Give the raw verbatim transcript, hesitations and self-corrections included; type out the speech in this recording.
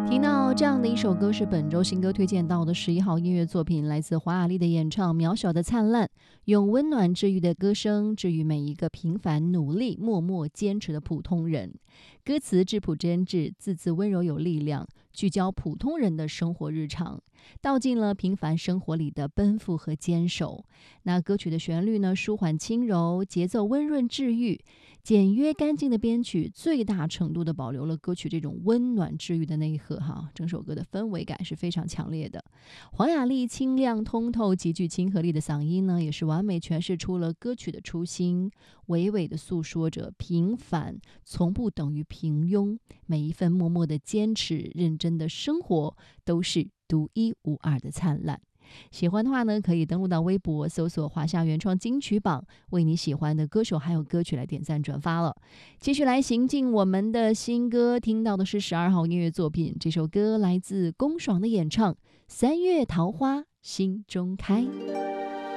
听到这样的一首歌是本周新歌推荐到的十一号音乐作品，来自黄雅莉的演唱《渺小的灿烂》，用温暖治愈的歌声治愈每一个平凡努力默默坚持的普通人。歌词质朴真挚，字字温柔有力量，聚焦普通人的生活日常，道尽了平凡生活里的奔赴和坚守。那歌曲的旋律呢，舒缓轻柔，节奏温润治愈，简约干净的编曲最大程度的保留了歌曲这种温暖治愈的内核哈，整首歌的氛围感是非常强烈的。黄雅莉清亮通透、极具亲和力的嗓音呢，也是完美诠释出了歌曲的初心，娓娓的诉说着平凡从不等于平庸，每一份默默的坚持、认真的生活都是独一无二的灿烂。喜欢的话呢，可以登录到微博搜索华夏原创金曲榜，为你喜欢的歌手还有歌曲来点赞转发了。继续来行进我们的新歌，听到的是十二号音乐作品，这首歌来自龚爽的演唱《三月桃花心中开》。